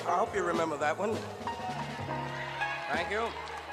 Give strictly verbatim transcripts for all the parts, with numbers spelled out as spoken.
I hope you remember that one. Thank you.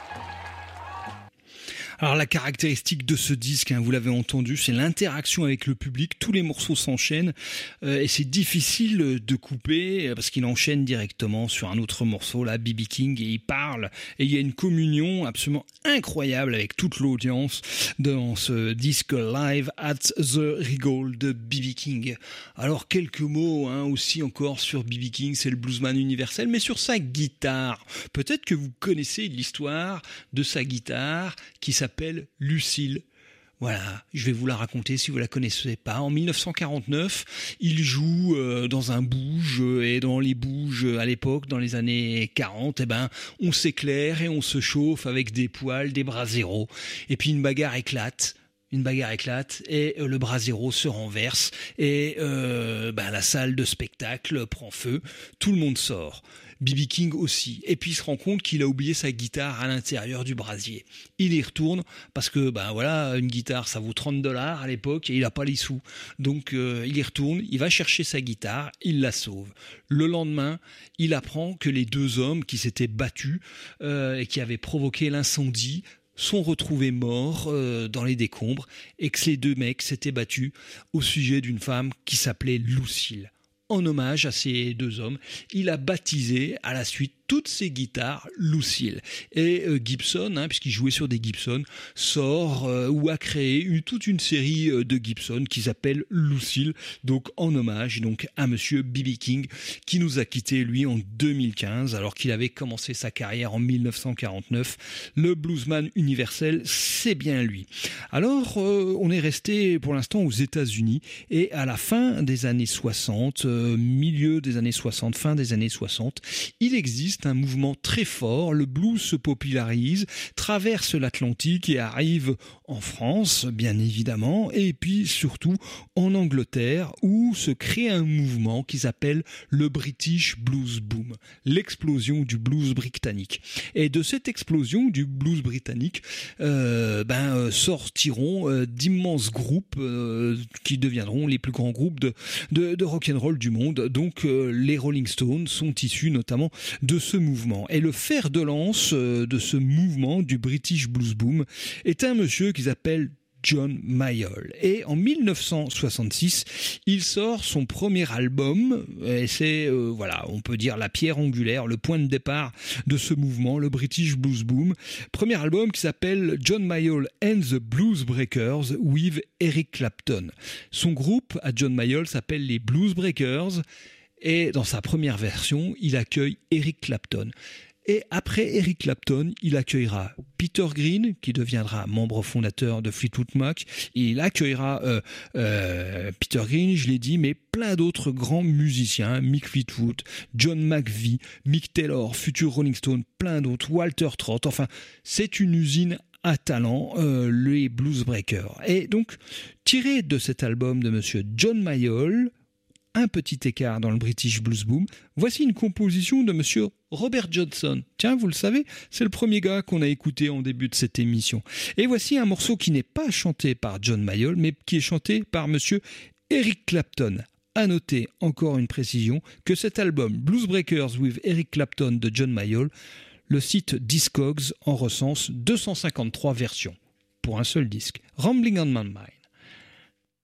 Alors la caractéristique de ce disque, hein, vous l'avez entendu, c'est l'interaction avec le public. Tous les morceaux s'enchaînent euh, et c'est difficile de couper parce qu'il enchaîne directement sur un autre morceau, là, B B King, et il parle. Et il y a une communion absolument incroyable avec toute l'audience dans ce disque Live at the Regal de B B King. Alors quelques mots hein, aussi encore sur B B King, c'est le bluesman universel, mais sur sa guitare. Peut-être que vous connaissez l'histoire de sa guitare qui s'appelle s'appelle Lucille. Voilà, je vais vous la raconter si vous la connaissez pas. En dix-neuf cent quarante-neuf, il joue euh, dans un bouge et dans les bouges à l'époque, dans les années quarante, eh ben, on s'éclaire et on se chauffe avec des poils, des braseros. Et puis une bagarre éclate. Une bagarre éclate et euh, le brasero se renverse et euh, ben, la salle de spectacle prend feu. Tout le monde sort. B B King aussi. Et puis il se rend compte qu'il a oublié sa guitare à l'intérieur du brasier. Il y retourne parce que ben voilà, une guitare ça vaut trente dollars à l'époque et il a pas les sous. Donc euh, il y retourne, il va chercher sa guitare, il la sauve. Le lendemain, il apprend que les deux hommes qui s'étaient battus euh, et qui avaient provoqué l'incendie sont retrouvés morts euh, dans les décombres et que ces deux mecs s'étaient battus au sujet d'une femme qui s'appelait Lucille. En hommage à ces deux hommes, il a baptisé à la suite toutes ses guitares Lucille. Et euh, Gibson, hein, puisqu'il jouait sur des Gibson, sort euh, ou a créé une, toute une série euh, de Gibson qui s'appelle Lucille, donc en hommage donc à monsieur B B King, qui nous a quitté lui en deux mille quinze, alors qu'il avait commencé sa carrière en dix-neuf cent quarante-neuf. Le bluesman universel, c'est bien lui. Alors, euh, on est resté pour l'instant aux États-Unis et à la fin des années soixante, euh, milieu des années soixante, fin des années soixante, il existe un mouvement très fort, le blues se popularise, traverse l'Atlantique et arrive en France, bien évidemment, et puis surtout en Angleterre, où se crée un mouvement qui s'appelle le British Blues Boom, l'explosion du blues britannique. Et de cette explosion du blues britannique, euh, ben, euh, sortiront euh, d'immenses groupes euh, qui deviendront les plus grands groupes de, de, de rock'n'roll du monde. Donc euh, les Rolling Stones sont issus notamment de ce mouvement. Et le fer de lance euh, de ce mouvement du British Blues Boom est un monsieur qui s'appelle John Mayall. Et en dix-neuf cent soixante-six, il sort son premier album, et c'est, euh, voilà, on peut dire la pierre angulaire, le point de départ de ce mouvement, le British Blues Boom. Premier album qui s'appelle John Mayall and the Blues Breakers with Eric Clapton. Son groupe à John Mayall s'appelle les Blues Breakers, et dans sa première version, il accueille Eric Clapton. Et après Eric Clapton, il accueillera Peter Green, qui deviendra membre fondateur de Fleetwood Mac. Il accueillera euh, euh, Peter Green, je l'ai dit, mais plein d'autres grands musiciens, Mick Fleetwood, John McVie, Mick Taylor, futur Rolling Stone, plein d'autres, Walter Trott. Enfin, c'est une usine à talent, euh, les Blues Breakers. Et donc, tiré de cet album de monsieur John Mayall, un petit écart dans le British Blues Boom, voici une composition de monsieur Robert Johnson. Tiens, vous le savez, c'est le premier gars qu'on a écouté en début de cette émission. Et voici un morceau qui n'est pas chanté par John Mayall, mais qui est chanté par monsieur Eric Clapton. À noter, encore une précision, que cet album Blues Breakers with Eric Clapton de John Mayall, le site Discogs en recense deux cent cinquante-trois versions pour un seul disque. Rambling on My Mind.